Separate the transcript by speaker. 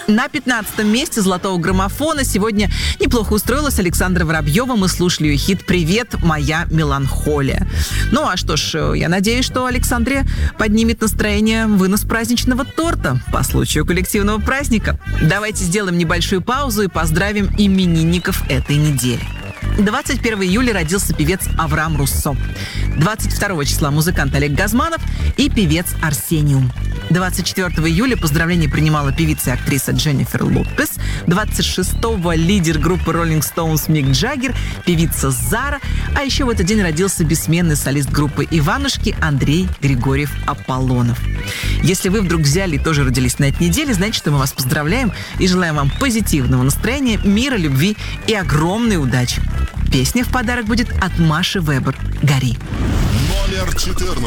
Speaker 1: На 15-м месте золотого граммофона сегодня неплохо устроилась Александра Воробьева. Мы слушали ее хит «Привет, моя меланхолия». Ну а что ж, я надеюсь, что Александре поднимет настроение вынос праздничного торта по случаю коллективного праздника. Давайте сделаем небольшую паузу и поздравим именинников этой недели. 21 июля родился певец Авраам Руссо. 22 числа музыкант Олег Газманов и певец Арсениум. 24 июля поздравления принимала певица и актриса Дженнифер Лопес. 26-го лидер группы Rolling Stones Мик Джаггер, певица Зара. А еще в этот день родился бессменный солист группы Иванушки Андрей Григорьев Аполлонов. Если вы вдруг взяли и тоже родились на этой неделе, значит, что мы вас поздравляем и желаем вам позитивного настроения, мира, любви и огромной удачи. Песня в подарок будет от Маши Вебер «Гори».
Speaker 2: Номер 14.